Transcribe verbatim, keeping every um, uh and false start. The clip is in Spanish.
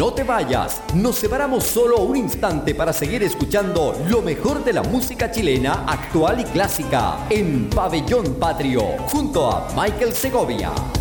No te vayas, nos separamos solo un instante para seguir escuchando lo mejor de la música chilena actual y clásica en Pabellón Patrio, junto a Michael Segovia.